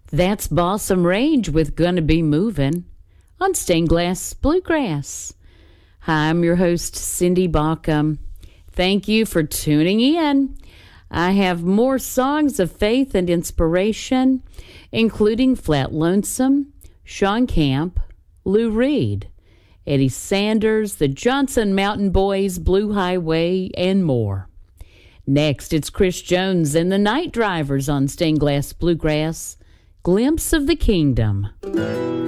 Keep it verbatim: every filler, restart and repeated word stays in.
That's Balsam Range with Gonna Be Movin' on Stained Glass Bluegrass. Hi, I'm your host, Cindy Baucom. Thank you for tuning in. I have more songs of faith and inspiration, including Flat Lonesome, Sean Camp, Lou Reed, Eddie Sanders, the Johnson Mountain Boys, Blue Highway, and more. Next, it's Chris Jones and the Night Drivers on Stained Glass Bluegrass, Glimpse of the Kingdom.